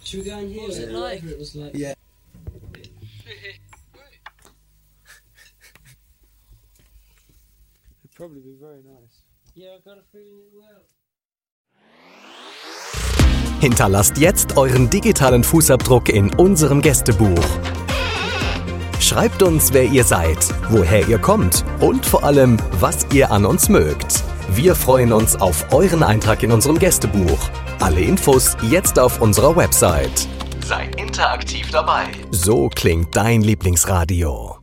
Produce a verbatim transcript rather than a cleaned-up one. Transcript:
Should we go in here? What was it like? It was like Yeah. It'd probably be very nice. Yeah, I got a feeling it will. Hinterlasst jetzt euren digitalen Fußabdruck in unserem Gästebuch. Schreibt uns, wer ihr seid, woher ihr kommt und vor allem, was ihr an uns mögt. Wir freuen uns auf euren Eintrag in unserem Gästebuch. Alle Infos jetzt auf unserer Website. Sei interaktiv dabei. So klingt dein Lieblingsradio.